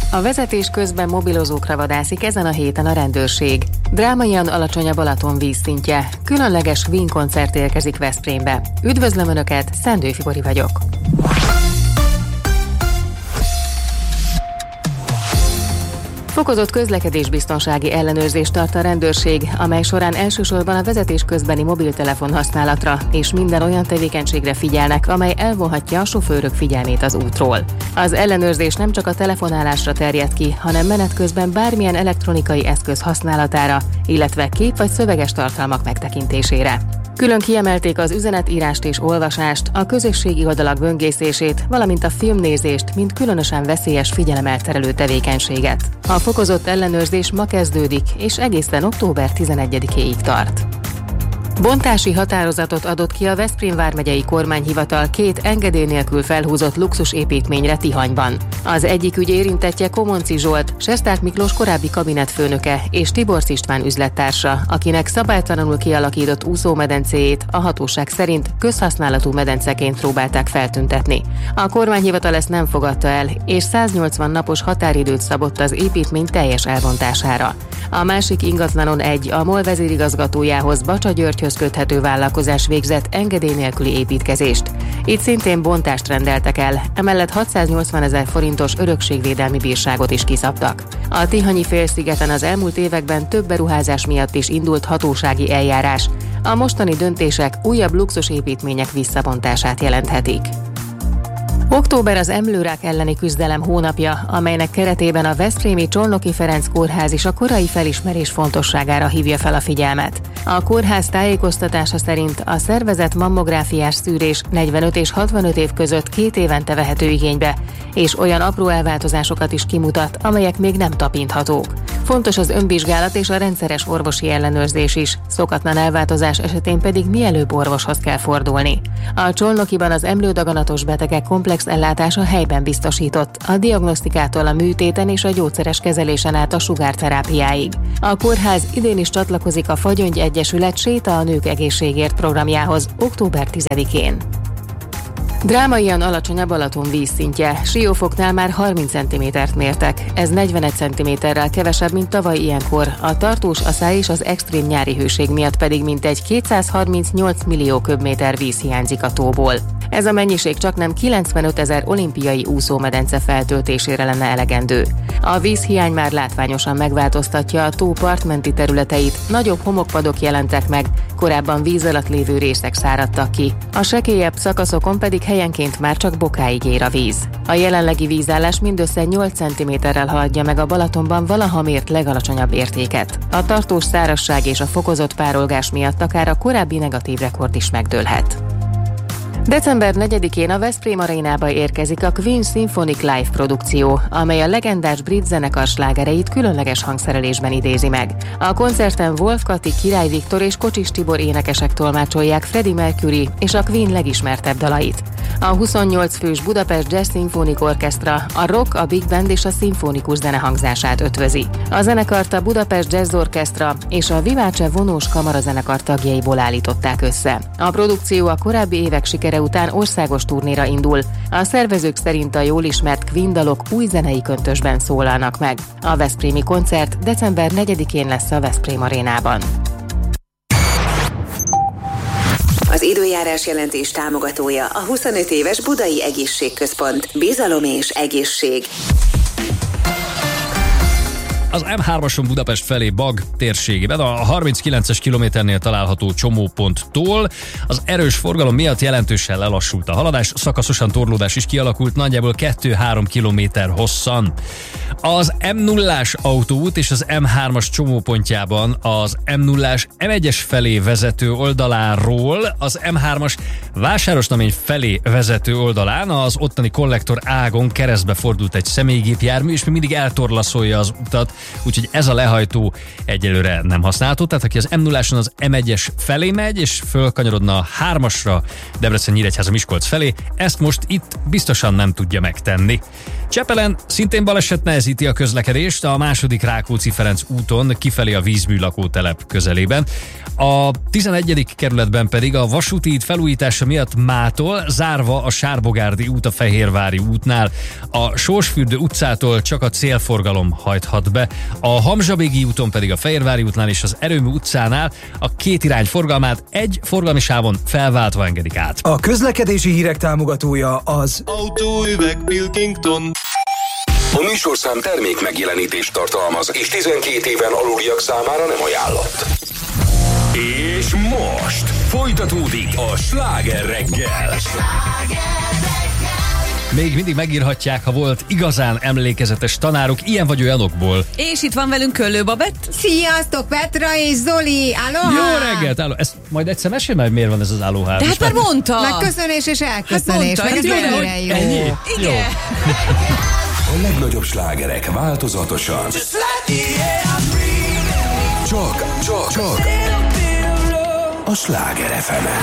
A vezetés közben mobilozókra vadászik ezen a héten a rendőrség. Drámaian alacsony a Balaton vízszintje. Különleges Queen koncert érkezik Veszprémbe. Üdvözlöm Önöket, Szendő Fibori vagyok. Fokozott közlekedésbiztonsági ellenőrzést tart a rendőrség, amely során elsősorban a vezetés közbeni mobiltelefon használatra és minden olyan tevékenységre figyelnek, amely elvonhatja a sofőrök figyelmét az útról. Az ellenőrzés nem csak a telefonálásra terjed ki, hanem menet közben bármilyen elektronikai eszköz használatára, illetve kép- vagy szöveges tartalmak megtekintésére. Külön kiemelték az üzenetírást és olvasást, a közösségi oldalak böngészését, valamint a filmnézést, mint különösen veszélyes figyelemelterelő tevékenységet. A fokozott ellenőrzés ma kezdődik, és egészen október 11-éig tart. Bontási határozatot adott ki a Veszprém vármegyei kormányhivatal 2 engedély nélkül felhúzott luxusépítményre Tihanyban. Az egyik ügy érintettje Komonci Zsolt, Sesták Miklós korábbi kabinetfőnöke és Tiborcs István üzlettársa, akinek szabálytalanul kialakított úszómedencéjét a hatóság szerint közhasználatú medenceként próbálták feltüntetni. A kormányhivatal ezt nem fogadta el, és 180 napos határidőt szabott az építmény teljes elbontására. A másik ingatlanon a MOL vezérigazgatójához, Bacsa Györgyhöz köthető vállalkozás végzett engedély nélküli építkezést. Itt szintén bontást rendeltek el, emellett 680 000 forintos örökségvédelmi bírságot is kiszabtak. A Tihanyi félszigeten az elmúlt években több beruházás miatt is indult hatósági eljárás. A mostani döntések újabb luxusépítmények visszabontását jelenthetik. Október az emlőrák elleni küzdelem hónapja, amelynek keretében a veszprémi Csolnoki Ferenc kórház is a korai felismerés fontosságára hívja fel a figyelmet. A kórház tájékoztatása szerint a szervezett mammográfiás szűrés 45 és 65 év között 2 évente vehető igénybe, és olyan apró elváltozásokat is kimutat, amelyek még nem tapinthatók. Fontos az önvizsgálat és a rendszeres orvosi ellenőrzés is, szokatlan elváltozás esetén pedig mielőbb orvoshoz kell fordulni. A Csolnokiban az emlődaganatos betegek komplex ellátása helyben biztosított, a diagnosztikától a műtéten és a gyógyszeres kezelésen át a sugárterápiáig. A kórház idén is csatlakozik a Fagyöngy Egyesület Séta a nők egészségért programjához október 10-én. Drámaian alacsony a Balaton vízszintje, Siófoknál már 30 cm-t mértek, ez 41 cm-rel kevesebb, mint tavaly ilyenkor, a tartós aszály és az extrém nyári hőség miatt pedig mintegy 238 millió köbméter víz hiányzik a tóból. Ez a mennyiség csaknem 95 000 olimpiai úszómedence feltöltésére lenne elegendő. A vízhiány már látványosan megváltoztatja a tó partmenti területeit, nagyobb homokpadok jelentek meg, korábban víz alatt lévő részek száradtak ki. A sekélyebb szakaszokon pedig helyenként már csak bokáig ér a víz. A jelenlegi vízállás mindössze 8 cm-rel haladja meg a Balatonban valaha mért legalacsonyabb értéket. A tartós szárazság és a fokozott párolgás miatt akár a korábbi negatív rekord is megdőlhet. December 4-én a Veszprém arénába érkezik a Queen Symphonic Live produkció, amely a legendás brit zenekar slágereit különleges hangszerelésben idézi meg. A koncerten Wolf Kati, Király Viktor és Kocsis Tibor énekesek tolmácsolják Freddie Mercury és a Queen legismertebb dalait. A 28 fős Budapest Jazz Symphonic Orchestra a rock, a big band és a szimfonikus zene hangzását ötvözi. A zenekart a Budapest Jazz Orchestra és a Viváce vonós kamarazenekar tagjaiból állították össze. A produkció a korábbi évek sikere után országos turnéra indul. A szervezők szerint a jól ismert Queen dalok új zenei köntösben szólalnak meg. A veszprémi koncert december 4-én lesz a Veszprém arénában. Az időjárás jelentés támogatója a 25 éves Budai Egészségközpont. Bizalom és egészség. Az M3-ason Budapest felé Bag térségében, a 39-es kilométernél található csomóponttól az erős forgalom miatt jelentősen lelassult a haladás, szakaszosan torlódás is kialakult, nagyjából 2-3 kilométer hosszan. Az M0-ás autóút és az M3-as csomópontjában az M0-ás M1-es felé vezető oldaláról az M3-as Vásárosnamény felé vezető oldalán az ottani kollektor ágon keresztbe fordult egy személygépjármű, és még mindig eltorlaszolja az utat, úgyhogy ez a lehajtó egyelőre nem használható, tehát aki az M0-áson az M1-es felé megy, és fölkanyarodna a 3-asra Debrecen-Nyíregyháza-Miskolc felé, ezt most itt biztosan nem tudja megtenni. Csepelen szintén baleset nehezíti a közlekedést a második Rákóczi-Ferenc úton kifelé a Vízmű lakótelep közelében. A 11. kerületben pedig a vasúti híd felújítása miatt mától zárva a Sárbogárdi út a Fehérvári útnál. A Sorsfürdő utcától csak a célforgalom hajthat be. A Hamzsabégi úton pedig a Fehérvári útnál és az Erőmű utcánál a két irány forgalmát egy forgalmi sávon felváltva engedik át. A közlekedési hírek támogatója az Autóüveg Pilkington. A műsorszám termék megjelenítést tartalmaz, és 12 éven aluliak számára nem ajánlott. És most folytatódik a Sláger reggel. Még mindig megírhatják, ha volt igazán emlékezetes tanárok, ilyen vagy olyanokból. És itt van velünk Köllő Babett. Sziasztok, Petra és Zoli! Aloha! Jó reggelt, aloha! Ezt majd egyszer mesélj meg, miért van ez az aloha. De hát már mondta. Megköszönés és elköszönés. Hát meg ez mondta, mennyire jó. Ennyi? Igen. A legnagyobb slágerek változatosan. Csak a Sláger FM-en.